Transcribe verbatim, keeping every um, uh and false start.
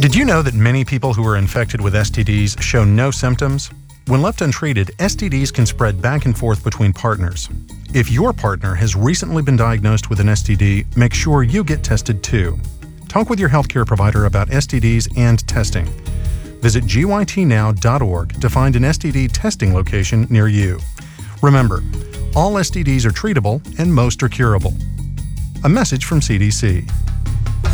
Did you know that many people who are infected with S T Ds show no symptoms? When left untreated, S T Ds can spread back and forth between partners. If your partner has recently been diagnosed with an S T D, make sure you get tested too. Talk with your healthcare provider about S T Ds and testing. Visit G Y T now dot org to find an S T D testing location near you. Remember, all S T Ds are treatable and most are curable. A message from C D C.